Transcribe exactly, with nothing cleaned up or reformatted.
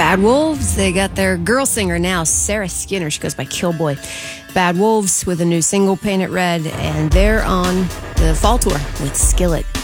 Bad Wolves, they got their girl singer now, Sarah Skinner. She goes by Killboy. Bad Wolves with a new single, Paint It Red, and they're on the fall tour with Skillet.